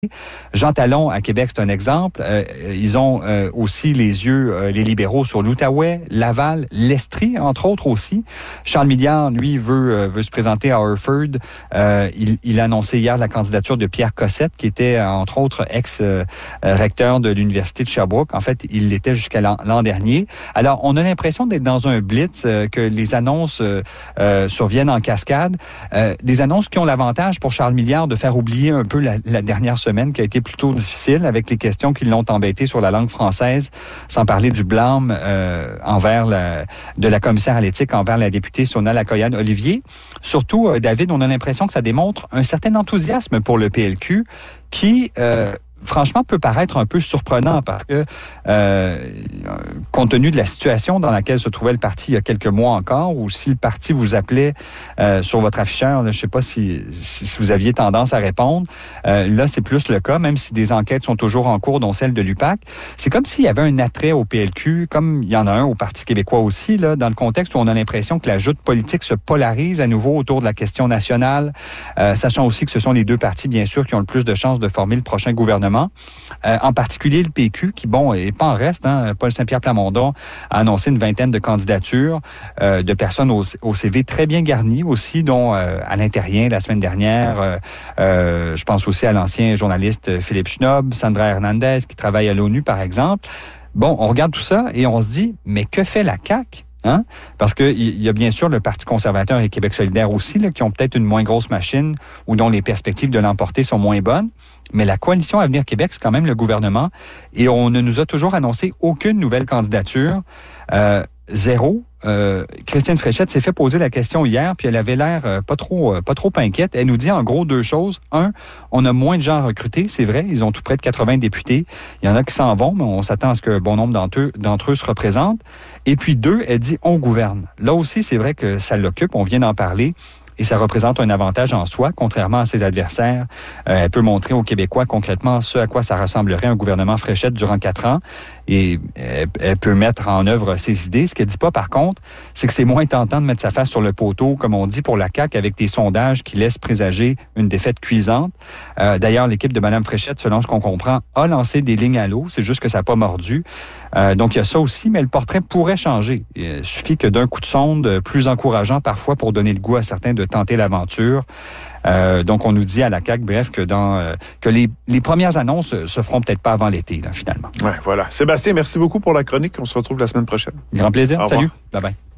Jean Talon, à Québec, c'est un exemple. Ils ont aussi les yeux, les libéraux, sur l'Outaouais, Laval, l'Estrie, entre autres aussi. Charles Milliard, lui, veut se présenter à Hereford. Il a annoncé hier la candidature de Pierre Cossette, qui était, entre autres, ex-recteur de l'Université de Sherbrooke. En fait, il l'était jusqu'à l'an dernier. Alors, on a l'impression d'être dans un blitz, que les annonces surviennent en cascade. Des annonces qui ont l'avantage pour Charles Milliard de faire oublier un peu la dernière semaine qui a été plutôt difficile avec les questions qui l'ont embêté sur la langue française, sans parler du blâme de la commissaire à l'éthique envers la députée Sona Lacoyan-Olivier. Surtout, David, on a l'impression que ça démontre un certain enthousiasme pour le PLQ qui... franchement, peut paraître un peu surprenant parce que, compte tenu de la situation dans laquelle se trouvait le parti il y a quelques mois encore, ou si le parti vous appelait sur votre afficheur, là, je ne sais pas si vous aviez tendance à répondre, là, c'est plus le cas, même si des enquêtes sont toujours en cours, dont celle de l'UPAC. C'est comme s'il y avait un attrait au PLQ, comme il y en a un au Parti québécois aussi, là, dans le contexte où on a l'impression que la joute politique se polarise à nouveau autour de la question nationale, sachant aussi que ce sont les deux partis, bien sûr, qui ont le plus de chances de former le prochain gouvernement. En particulier le PQ, qui, bon, est pas en reste. Paul Saint-Pierre Plamondon a annoncé une vingtaine de candidatures de personnes au CV très bien garnies aussi, dont Alain Terrien la semaine dernière. Je pense aussi à l'ancien journaliste Philippe Schnob, Sandra Hernandez, qui travaille à l'ONU, par exemple. Bon, on regarde tout ça et on se dit, mais que fait la CAQ? Parce qu'il y a bien sûr le Parti conservateur et Québec solidaire aussi, là, qui ont peut-être une moins grosse machine ou dont les perspectives de l'emporter sont moins bonnes. Mais la coalition Avenir Québec, c'est quand même le gouvernement. Et on ne nous a toujours annoncé aucune nouvelle candidature. Zéro. Christine Fréchette s'est fait poser la question hier, puis elle avait l'air pas trop inquiète. Elle nous dit en gros deux choses. Un, on a moins de gens à recruter, c'est vrai, ils ont tout près de 80 députés. Il y en a qui s'en vont, mais on s'attend à ce que bon nombre d'entre eux se représentent. Et puis deux, elle dit on gouverne. Là aussi, c'est vrai que ça l'occupe, on vient d'en parler. Et ça représente un avantage en soi, contrairement à ses adversaires. Elle peut montrer aux Québécois concrètement ce à quoi ça ressemblerait un gouvernement Fréchette durant 4 ans. Et elle peut mettre en œuvre ses idées. Ce qu'elle dit pas, par contre, c'est que c'est moins tentant de mettre sa face sur le poteau, comme on dit pour la CAQ, avec des sondages qui laissent présager une défaite cuisante. D'ailleurs, l'équipe de Mme Fréchette, selon ce qu'on comprend, a lancé des lignes à l'eau. C'est juste que ça n'a pas mordu. Donc, il y a ça aussi, mais le portrait pourrait changer. Il suffit que d'un coup de sonde plus encourageant parfois pour donner le goût à certains de tenter l'aventure. Donc, on nous dit à la CAQ, bref, que les premières annonces se feront peut-être pas avant l'été, là, finalement. Ouais, voilà. Sébastien, merci beaucoup pour la chronique. On se retrouve la semaine prochaine. Grand plaisir. Salut. Bye-bye.